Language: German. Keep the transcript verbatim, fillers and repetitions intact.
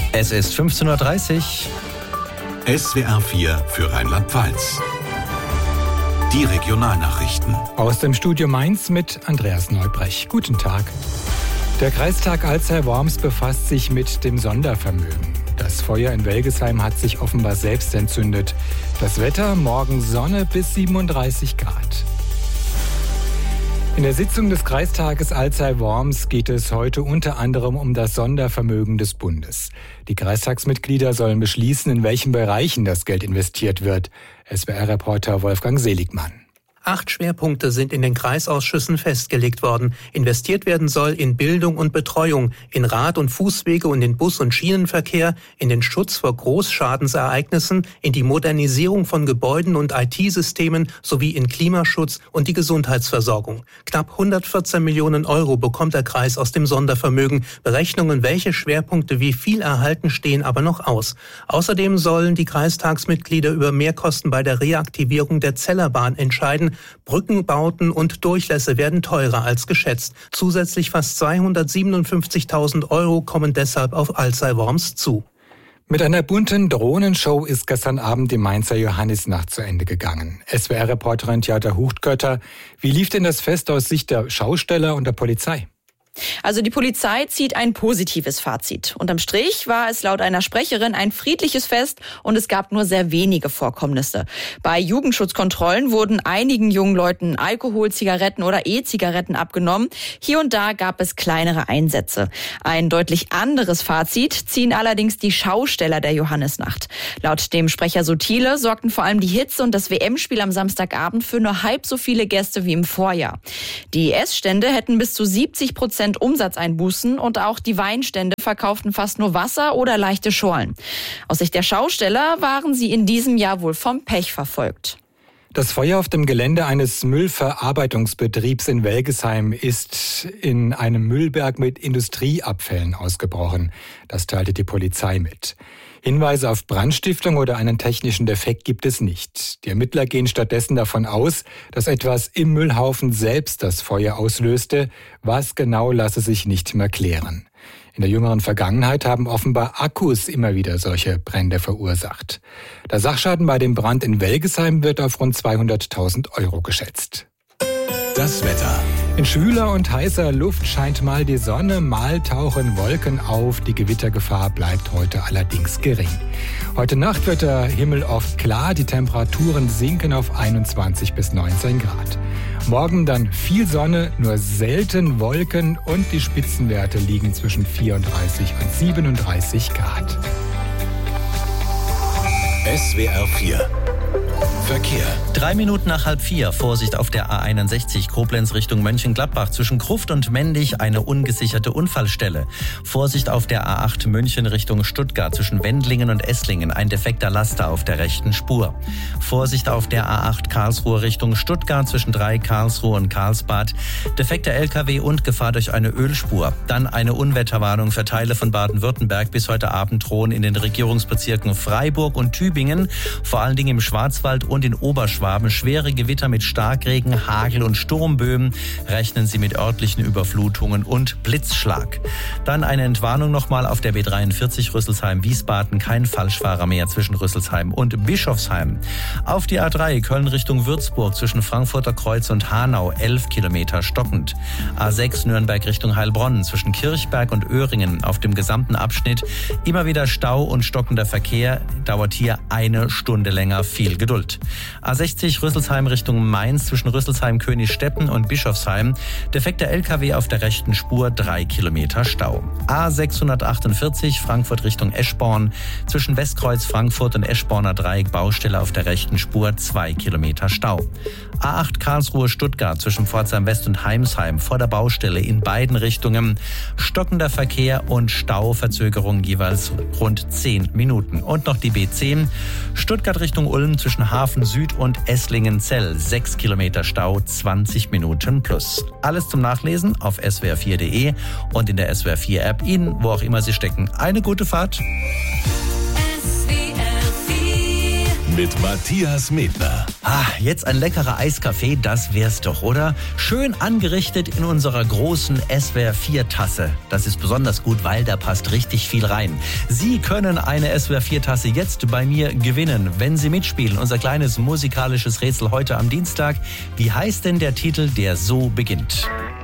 Es ist fünfzehn Uhr dreißig. S W R vier für Rheinland-Pfalz. Die Regionalnachrichten. Aus dem Studio Mainz mit Andreas Neubrech. Guten Tag. Der Kreistag Alzey-Worms befasst sich mit dem Sondervermögen. Das Feuer in Welgesheim hat sich offenbar selbst entzündet. Das Wetter, morgen Sonne bis siebenunddreißig Grad. In der Sitzung des Kreistages Alzey-Worms geht es heute unter anderem um das Sondervermögen des Bundes. Die Kreistagsmitglieder sollen beschließen, in welchen Bereichen das Geld investiert wird. S W R-Reporter Wolfgang Seligmann. Acht Schwerpunkte sind in den Kreisausschüssen festgelegt worden. Investiert werden soll in Bildung und Betreuung, in Rad- und Fußwege und in Bus- und Schienenverkehr, in den Schutz vor Großschadensereignissen, in die Modernisierung von Gebäuden und I T-Systemen sowie in Klimaschutz und die Gesundheitsversorgung. Knapp hundertvierzehn Millionen Euro bekommt der Kreis aus dem Sondervermögen. Berechnungen, welche Schwerpunkte wie viel erhalten, stehen aber noch aus. Außerdem sollen die Kreistagsmitglieder über Mehrkosten bei der Reaktivierung der Zellerbahn entscheiden. Brückenbauten und Durchlässe werden teurer als geschätzt. Zusätzlich fast zweihundertsiebenundfünfzigtausend Euro kommen deshalb auf Alzey-Worms zu. Mit einer bunten Drohnenshow ist gestern Abend die Mainzer Johannisnacht zu Ende gegangen. S W R-Reporterin Tjata Huchtgötter, wie lief denn das Fest aus Sicht der Schausteller und der Polizei? Also die Polizei zieht ein positives Fazit. Unterm Strich war es laut einer Sprecherin ein friedliches Fest und es gab nur sehr wenige Vorkommnisse. Bei Jugendschutzkontrollen wurden einigen jungen Leuten Alkohol, Zigaretten oder E-Zigaretten abgenommen. Hier und da gab es kleinere Einsätze. Ein deutlich anderes Fazit ziehen allerdings die Schausteller der Johannisnacht. Laut dem Sprecher Sotile sorgten vor allem die Hitze und das W M-Spiel am Samstagabend für nur halb so viele Gäste wie im Vorjahr. Die Essstände hätten bis zu siebzig Prozent Umsatzeinbußen und auch die Weinstände verkauften fast nur Wasser oder leichte Schorlen. Aus Sicht der Schausteller waren sie in diesem Jahr wohl vom Pech verfolgt. Das Feuer auf dem Gelände eines Müllverarbeitungsbetriebs in Welgesheim ist in einem Müllberg mit Industrieabfällen ausgebrochen. Das teilte die Polizei mit. Hinweise auf Brandstiftung oder einen technischen Defekt gibt es nicht. Die Ermittler gehen stattdessen davon aus, dass etwas im Müllhaufen selbst das Feuer auslöste. Was genau, lasse sich nicht mehr klären. In der jüngeren Vergangenheit haben offenbar Akkus immer wieder solche Brände verursacht. Der Sachschaden bei dem Brand in Welgesheim wird auf rund zweihunderttausend Euro geschätzt. Das Wetter. In schwüler und heißer Luft scheint mal die Sonne, mal tauchen Wolken auf. Die Gewittergefahr bleibt heute allerdings gering. Heute Nacht wird der Himmel oft klar, die Temperaturen sinken auf einundzwanzig bis neunzehn Grad. Morgen dann viel Sonne, nur selten Wolken und die Spitzenwerte liegen zwischen vierunddreißig und siebenunddreißig Grad. S W R vier. Verkehr. Drei Minuten nach halb vier. Vorsicht auf der A einundsechzig Koblenz Richtung Mönchengladbach. Zwischen Gruft und Mendig eine ungesicherte Unfallstelle. Vorsicht auf der A acht München Richtung Stuttgart. Zwischen Wendlingen und Esslingen ein defekter Laster auf der rechten Spur. Vorsicht auf der A acht Karlsruhe Richtung Stuttgart. Zwischen drei Karlsruhe und Karlsbad. Defekter L K W und Gefahr durch eine Ölspur. Dann eine Unwetterwarnung für Teile von Baden-Württemberg. Bis heute Abend drohen in den Regierungsbezirken Freiburg und Tübingen, vor allen Dingen im Schwarzwald und in Oberschwaben, schwere Gewitter mit Starkregen, Hagel und Sturmböen. Rechnen Sie mit örtlichen Überflutungen und Blitzschlag. Dann eine Entwarnung nochmal auf der B dreiundvierzig Rüsselsheim-Wiesbaden. Kein Falschfahrer mehr zwischen Rüsselsheim und Bischofsheim. Auf die A drei Köln Richtung Würzburg zwischen Frankfurter Kreuz und Hanau elf Kilometer stockend. A sechs Nürnberg Richtung Heilbronn zwischen Kirchberg und Öhringen auf dem gesamten Abschnitt immer wieder Stau und stockender Verkehr. Dauert hier eine Stunde länger. Viel Geduld. A sechzig Rüsselsheim Richtung Mainz zwischen Rüsselsheim, Königstetten und Bischofsheim. Defekter L K W auf der rechten Spur, drei Kilometer Stau. A sechshundertachtundvierzig Frankfurt Richtung Eschborn zwischen Westkreuz Frankfurt und Eschborner Dreieck Baustelle auf der rechten Spur, zwei Kilometer Stau. A acht Karlsruhe Stuttgart zwischen Pforzheim West und Heimsheim vor der Baustelle in beiden Richtungen. Stockender Verkehr und Stauverzögerung jeweils rund zehn Minuten. Und noch die B zehn Stuttgart Richtung Ulm zwischen Hafen Süd und Esslingen-Zell. sechs Kilometer Stau, zwanzig Minuten plus. Alles zum Nachlesen auf S W R vier Punkt de und in der S W R vier App. Ihnen, wo auch immer Sie stecken, eine gute Fahrt. mit Matthias Medner. Ah, jetzt ein leckerer Eiskaffee, das wär's doch, oder? Schön angerichtet in unserer großen S W R vier Tasse. Das ist besonders gut, weil da passt richtig viel rein. Sie können eine S W R vier Tasse jetzt bei mir gewinnen, wenn Sie mitspielen. Unser kleines musikalisches Rätsel heute am Dienstag. Wie heißt denn der Titel, der so beginnt?